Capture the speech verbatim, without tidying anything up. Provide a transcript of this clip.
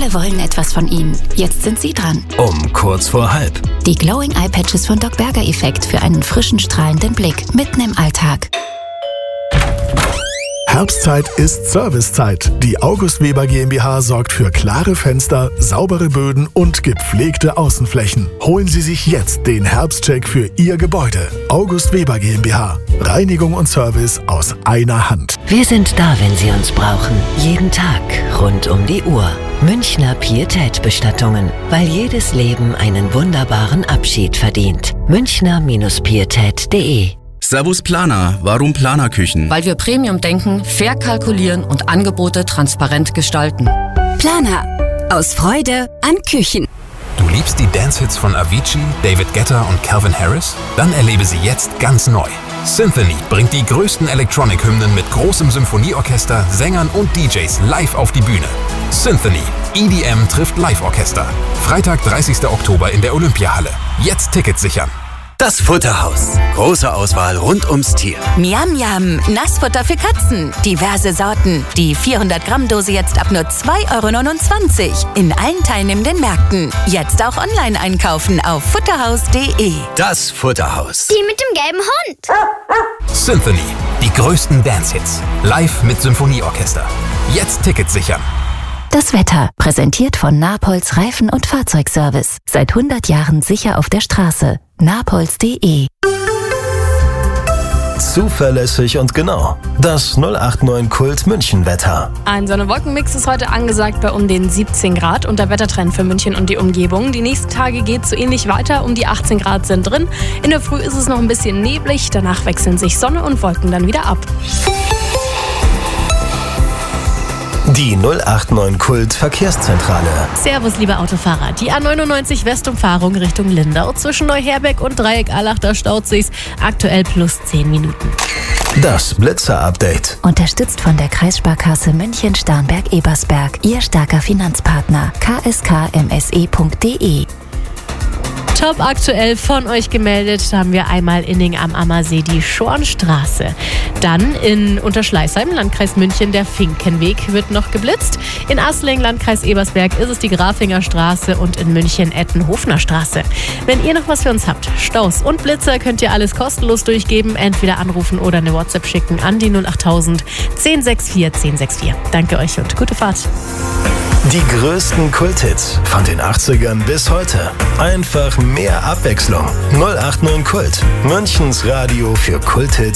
Alle wollen etwas von Ihnen. Jetzt sind Sie dran. Um kurz vor halb. Die Glowing Eye Patches von Doc Berger Effekt für einen frischen, strahlenden Blick mitten im Alltag. Herbstzeit ist Servicezeit. Die August Weber GmbH sorgt für klare Fenster, saubere Böden und gepflegte Außenflächen. Holen Sie sich jetzt den Herbstcheck für Ihr Gebäude. August Weber GmbH. Reinigung und Service aus einer Hand. Wir sind da, wenn Sie uns brauchen. Jeden Tag, rund um die Uhr. Münchner Pietät-Bestattungen. Weil jedes Leben einen wunderbaren Abschied verdient. Münchner Pietät punkt de. Servus Planer, warum Planerküchen? Weil wir Premium denken, fair kalkulieren und Angebote transparent gestalten. Planer. Aus Freude an Küchen. Du liebst die Dance-Hits von Avicii, David Guetta und Calvin Harris? Dann erlebe sie jetzt ganz neu. Symphony bringt die größten Electronic-Hymnen mit großem Symphonieorchester, Sängern und D Js live auf die Bühne. Symphony. E D M trifft Live-Orchester. Freitag, dreißigster Oktober in der Olympiahalle. Jetzt Tickets sichern. Das Futterhaus. Große Auswahl rund ums Tier. Miam Miam, Nassfutter für Katzen. Diverse Sorten. Die vierhundert Gramm Dose jetzt ab nur zwei Euro neunundzwanzig. In allen teilnehmenden Märkten. Jetzt auch online einkaufen auf futterhaus punkt de. Das Futterhaus. Die mit dem gelben Hund. Symphony. Die größten Dance-Hits. Live mit Symphonieorchester. Jetzt Tickets sichern. Das Wetter, präsentiert von Napolz Reifen- und Fahrzeugservice. Seit hundert Jahren sicher auf der Straße. napolz punkt de. Zuverlässig und genau. Das null acht neun Kult München Wetter. Ein Sonne-Wolken-Mix ist heute angesagt bei um den siebzehn Grad und der Wettertrend für München und die Umgebung. Die nächsten Tage geht es so ähnlich weiter, um die achtzehn Grad sind drin. In der Früh ist es noch ein bisschen neblig, danach wechseln sich Sonne und Wolken dann wieder ab. Die null acht neun Kult Verkehrszentrale. Servus, liebe Autofahrer. Die A neunundneunzig Westumfahrung Richtung Lindau. Zwischen Neuherbeck und Dreieck-Allach, da staut sich's. Aktuell plus zehn Minuten. Das Blitzer-Update. Unterstützt von der Kreissparkasse München-Starnberg-Ebersberg. Ihr starker Finanzpartner. k s k m s e punkt de. Top aktuell von euch gemeldet. Da haben wir einmal Inning am Ammersee die Schornstraße. Dann in Unterschleißheim, Landkreis München, der Finkenweg wird noch geblitzt. In Assling, Landkreis Ebersberg, ist es die Grafinger Straße und in München Ettenhofener Straße. Wenn ihr noch was für uns habt, Staus und Blitzer, könnt ihr alles kostenlos durchgeben. Entweder anrufen oder eine WhatsApp schicken an die null achttausend zehn sechs vier zehn sechs vier. Danke euch und gute Fahrt. Die größten Kulthits von den achtzigern bis heute. Einfach mehr Abwechslung. null acht neun Kult. Münchens Radio für Kulthits